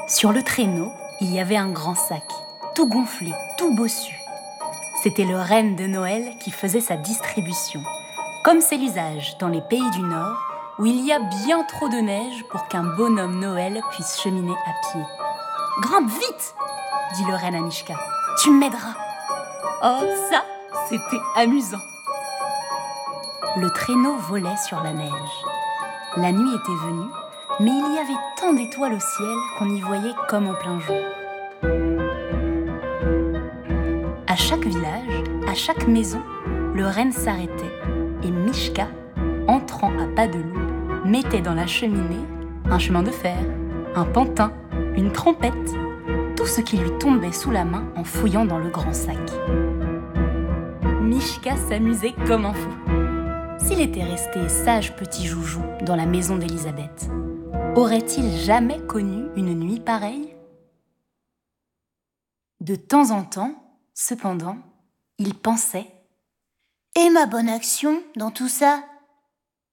Sur le traîneau, il y avait un grand sac, tout gonflé, tout bossu. C'était le renne de Noël qui faisait sa distribution, comme c'est l'usage dans les pays du Nord, où il y a bien trop de neige pour qu'un bonhomme Noël puisse cheminer à pied. « Grimpe vite !» dit le renne à Mishka. « Tu m'aideras !» Oh, ça, c'était amusant. Le traîneau volait sur la neige. La nuit était venue, mais il y avait tant d'étoiles au ciel qu'on y voyait comme en plein jour. À chaque village, à chaque maison, le renne s'arrêtait et Mishka, entrant à pas de loup, mettait dans la cheminée un chemin de fer, un pantin, une trompette, tout ce qui lui tombait sous la main en fouillant dans le grand sac. Mishka s'amusait comme un fou. S'il était resté sage petit joujou dans la maison d'Élisabeth, aurait-il jamais connu une nuit pareille ? De temps en temps, cependant, il pensait « Et ma bonne action dans tout ça ?